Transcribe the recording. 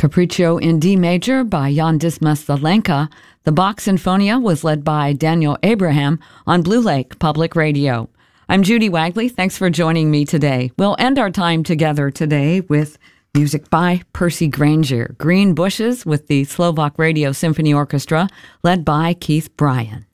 Capriccio in D major by Jan Dismas Zelenka. The Bach Sinfonia was led by Daniel Abraham on Blue Lake Public Radio. I'm Judy Wagley. Thanks for joining me today. We'll end our time together today with music by Percy Grainger, Green Bushes with the Slovak Radio Symphony Orchestra, led by Keith Bryan.